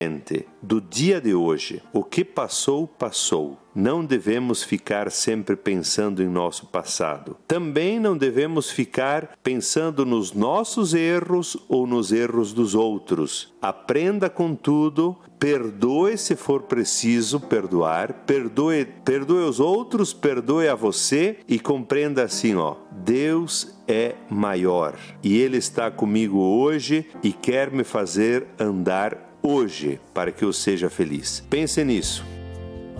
do dia de hoje. O que passou, passou. Não devemos ficar sempre pensando em nosso passado. Também não devemos ficar pensando nos nossos erros ou nos erros dos outros. Aprenda com tudo, perdoe se for preciso perdoar, perdoe os outros, perdoe a você e compreenda assim, Deus é maior e Ele está comigo hoje e quer me fazer andar hoje para que eu seja feliz. Pense nisso.